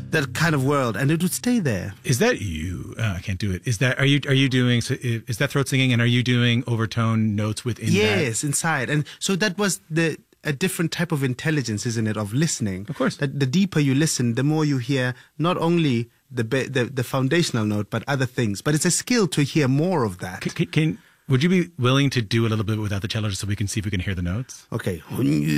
that kind of world, and it would stay there. Is that you? I can't do it. Is that are you doing? So is that throat singing? And are you doing overtone notes within? Yes, inside. And so that was a different type of intelligence, isn't it, of listening? Of course. That the deeper you listen, the more you hear not only the foundational note, but other things. But it's a skill to hear more of that. Would you be willing to do a little bit without the cello, just so we can see if we can hear the notes? Okay.